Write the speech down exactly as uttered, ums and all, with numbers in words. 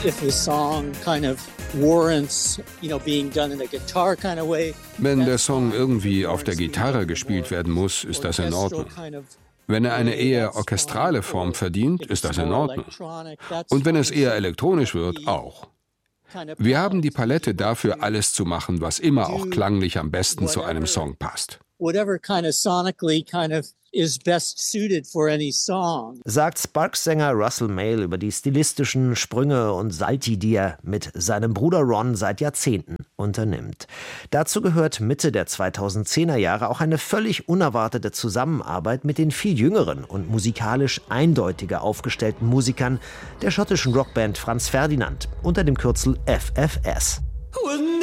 if the song kind of warrants, you know, being done in a guitar kind of way. Wenn der Song irgendwie auf der Gitarre gespielt werden muss, ist das in Ordnung. Wenn er eine eher orchestrale Form verdient, ist das in Ordnung. Und wenn es eher elektronisch wird, auch. Wir haben die Palette dafür, alles zu machen, was immer auch klanglich am besten zu einem Song passt. Whatever kind of sonically kind of is best suited for any song. Sagt Sparks-Sänger Russell Mael über die stilistischen Sprünge und Salti, die er mit seinem Bruder Ron seit Jahrzehnten unternimmt. Dazu gehört Mitte der zweitausendzehner Jahre auch eine völlig unerwartete Zusammenarbeit mit den viel jüngeren und musikalisch eindeutiger aufgestellten Musikern der schottischen Rockband Franz Ferdinand unter dem Kürzel F F S.